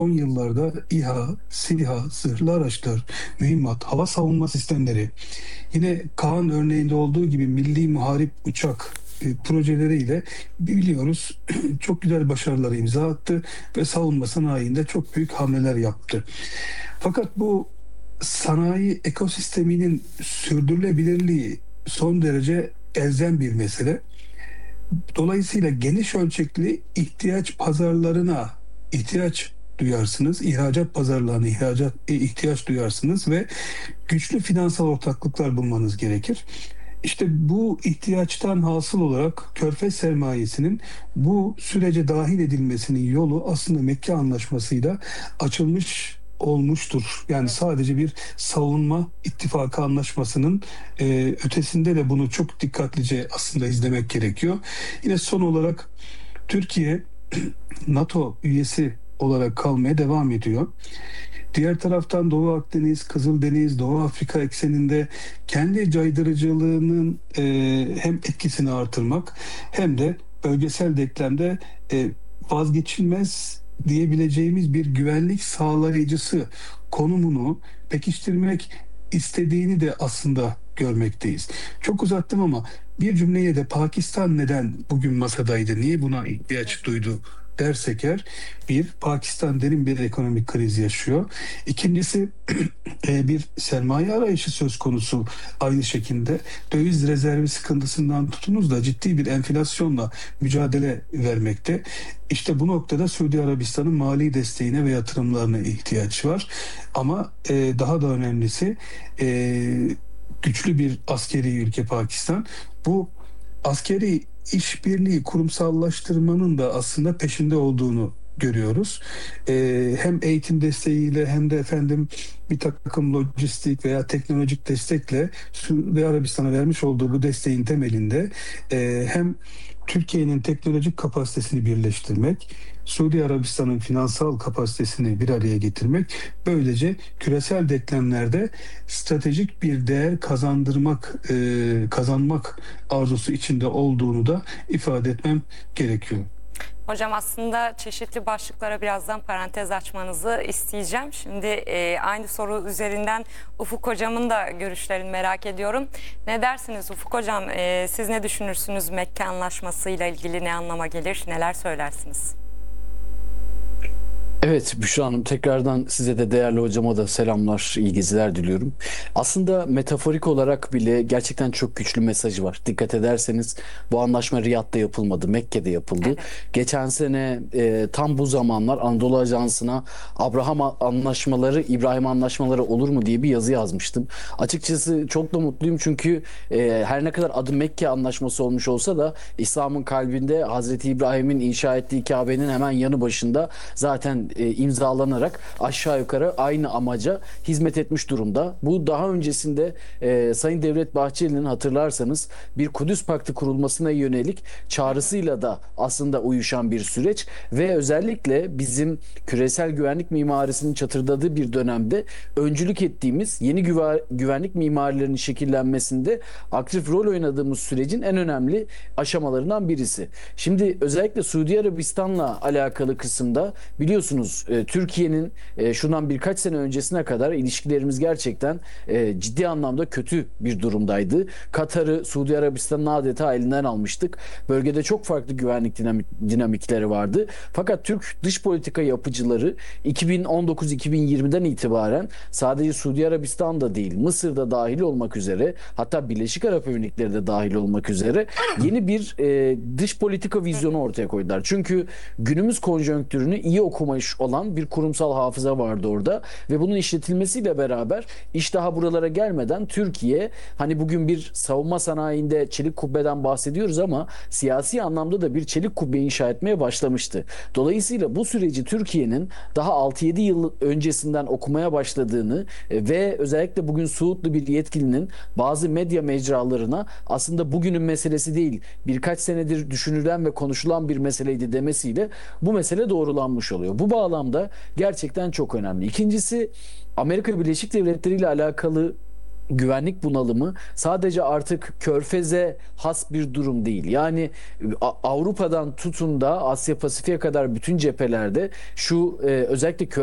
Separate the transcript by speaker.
Speaker 1: yıllarda İHA, SİHA, zırhlı araçlar, mühimmat, hava savunma sistemleri, yine Kaan örneğinde olduğu gibi milli muharip uçak projeleriyle biliyoruz çok güzel başarıları imza attı ve savunma sanayinde çok büyük hamleler yaptı. Fakat bu sanayi ekosisteminin sürdürülebilirliği son derece elzem bir mesele. Dolayısıyla geniş ölçekli ihtiyaç pazarlarına ihtiyaç duyarsınız, ihracat pazarlarına ihtiyaç duyarsınız ve güçlü finansal ortaklıklar bulmanız gerekir. İşte bu ihtiyaçtan hasıl olarak Körfez sermayesinin bu sürece dahil edilmesinin yolu aslında Mekke Anlaşması'yla açılmış olmuştur. Yani sadece bir savunma ittifakı anlaşmasının ötesinde de bunu çok dikkatlice aslında izlemek gerekiyor. Yine son olarak Türkiye NATO üyesi olarak kalmaya devam ediyor. Diğer taraftan Doğu Akdeniz, Kızıldeniz, Doğu Afrika ekseninde kendi caydırıcılığının hem etkisini artırmak hem de bölgesel denklemde vazgeçilmez diyebileceğimiz bir güvenlik sağlayıcısı konumunu pekiştirmek istediğini de aslında görmekteyiz. Çok uzattım ama bir cümleye de Pakistan neden bugün masadaydı, niye buna ihtiyaç duydu dersek eğer, bir, Pakistan derin bir ekonomik kriz yaşıyor. İkincisi bir sermaye arayışı söz konusu aynı şekilde. Döviz rezervi sıkıntısından tutunuz da ciddi bir enflasyonla mücadele vermekte. İşte bu noktada Suudi Arabistan'ın mali desteğine ve yatırımlarına ihtiyaç var. Ama daha da önemlisi güçlü bir askeri ülke Pakistan. Bu askeri işbirliği kurumsallaştırmanın da aslında peşinde olduğunu görüyoruz. Hem eğitim desteğiyle hem de efendim bir takım lojistik veya teknolojik destekle Suudi Arabistan'a vermiş olduğu bu desteğin temelinde hem Türkiye'nin teknolojik kapasitesini birleştirmek, Suudi Arabistan'ın finansal kapasitesini bir araya getirmek, böylece küresel denklemlerde stratejik bir değer kazanmak arzusu içinde olduğunu da ifade etmem gerekiyor.
Speaker 2: Hocam aslında çeşitli başlıklara birazdan parantez açmanızı isteyeceğim. Şimdi aynı soru üzerinden Ufuk Hocam'ın da görüşlerini merak ediyorum. Ne dersiniz Ufuk Hocam? Siz ne düşünürsünüz? Mekke Anlaşması ile ilgili ne anlama gelir? Neler söylersiniz?
Speaker 3: Evet Büşra Hanım, tekrardan size de değerli hocama da selamlar, iyi geceler diliyorum. Aslında metaforik olarak bile gerçekten çok güçlü mesajı var. Dikkat ederseniz bu anlaşma Riyad'da yapılmadı, Mekke'de yapıldı.
Speaker 2: Evet.
Speaker 3: Geçen sene tam bu zamanlar Anadolu Ajansı'na Abraham anlaşmaları, İbrahim anlaşmaları olur mu diye bir yazı yazmıştım. Açıkçası çok da mutluyum çünkü her ne kadar adı Mekke Anlaşması olmuş olsa da İslam'ın kalbinde Hazreti İbrahim'in inşa ettiği Kabe'nin hemen yanı başında zaten imzalanarak aşağı yukarı aynı amaca hizmet etmiş durumda. Bu daha öncesinde Sayın Devlet Bahçeli'nin hatırlarsanız bir Kudüs Paktı kurulmasına yönelik çağrısıyla da aslında uyuşan bir süreç ve özellikle bizim küresel güvenlik mimarisinin çatırdadığı bir dönemde öncülük ettiğimiz yeni güvenlik mimarilerinin şekillenmesinde aktif rol oynadığımız sürecin en önemli aşamalarından birisi. Şimdi özellikle Suudi Arabistan'la alakalı kısımda biliyorsunuz Türkiye'nin şundan birkaç sene öncesine kadar ilişkilerimiz gerçekten ciddi anlamda kötü bir durumdaydı. Katar'ı, Suudi Arabistan'ın adeta elinden almıştık. Bölgede çok farklı güvenlik dinamikleri vardı. Fakat Türk dış politika yapıcıları 2019-2020'den itibaren sadece Suudi Arabistan'da değil, Mısır'da dahil olmak üzere, hatta Birleşik Arap Emirlikleri de dahil olmak üzere yeni bir dış politika vizyonu ortaya koydular. Çünkü günümüz konjonktürünü iyi okumuş olan bir kurumsal hafıza vardı orada ve bunun işletilmesiyle beraber iş daha buralara gelmeden Türkiye, hani bugün bir savunma sanayinde çelik kubbeden bahsediyoruz ama siyasi anlamda da bir çelik kubbe inşa etmeye başlamıştı. Dolayısıyla bu süreci Türkiye'nin daha 6-7 yıl öncesinden okumaya başladığını ve özellikle bugün Suudlu bir yetkilinin bazı medya mecralarına aslında bugünün meselesi değil, birkaç senedir düşünülen ve konuşulan bir meseleydi demesiyle bu mesele doğrulanmış oluyor. Bu bağlamda gerçekten çok önemli. İkincisi, Amerika Birleşik Devletleri ile alakalı güvenlik bunalımı sadece artık Körfez'e has bir durum değil. Yani Avrupa'dan tutun da Asya Pasifik'e kadar bütün cephelerde şu özellikle